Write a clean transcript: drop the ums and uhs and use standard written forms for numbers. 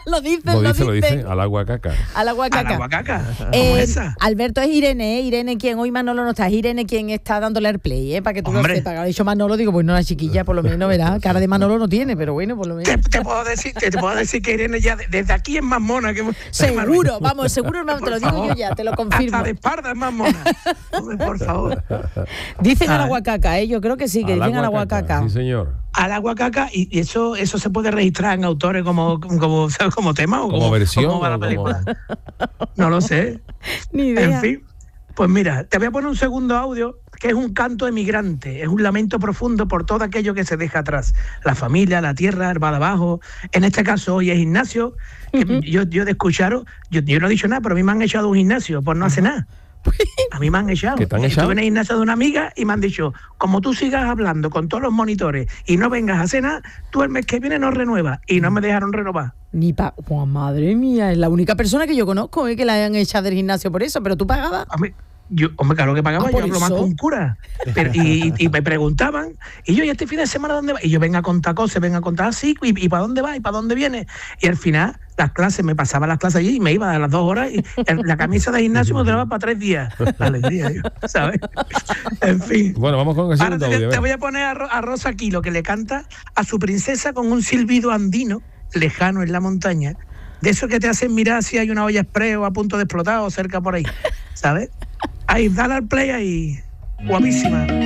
Lo dice. Al agua caca. Al agua caca. Al agua caca. ¿Cómo esa? Alberto, es Irene, Irene quien, hoy Manolo no está, es Irene quien está dándole al play, para que tú lo sepas. Ha dicho Manolo, digo, pues no, la chiquilla por lo menos, verá, cara de Manolo no tiene, pero bueno, por lo menos. Te puedo decir que Irene ya desde aquí es más mona que... Seguro, vamos, seguro, hermano, te lo digo yo ya, te lo confirmo. Hasta de espalda es más mona. Hombre, por favor. Dicen al agua caca, yo creo que sí, que dicen al agua caca. Sí, señor. Al agua caca, y eso se puede registrar en autores como tema o como versión o como para la película. No lo sé. Ni idea. En fin, pues mira, te voy a poner un segundo audio que es un canto emigrante, es un lamento profundo por todo aquello que se deja atrás, la familia, la tierra, el va de abajo. En este caso hoy es Ignacio, que yo de escucharos, yo no he dicho nada, pero a mí me han echado un gimnasio por no hacer nada. A mí me han echado. Estuve en el gimnasio de una amiga y me han dicho, como tú sigas hablando con todos los monitores y no vengas a hacer nada, tú el mes que viene no renuevas. Y no me dejaron renovar. Oh, madre mía, es la única persona que yo conozco que la hayan echado del gimnasio por eso, pero tú pagabas. Hombre, claro que pagaba, yo hablo más con un cura. Y me preguntaban, y yo, ¿y este fin de semana dónde va? Y yo, venga a contar cosas, venga a contar así, ¿y para dónde va? ¿Y para dónde viene? Y al final, las clases, me pasaba las clases allí y me iba a las 2 horas y la camisa de gimnasio me duraba para 3 días. La alegría, ¿sabes? En fin. Bueno, vamos con el segundo audio. Te voy a poner a Rosa Quilo, que le canta a su princesa con un silbido andino, lejano en la montaña, de eso que te hacen mirar si hay una olla express o a punto de explotar o cerca por ahí, ¿sabes? Ahí, dale al play ahí. Guapísima.